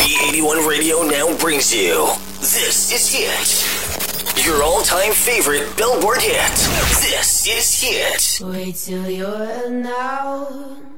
V81 Radio now brings you This Is Hit. Your all-time favorite Billboard hit. This is Hit. Wait till you're now.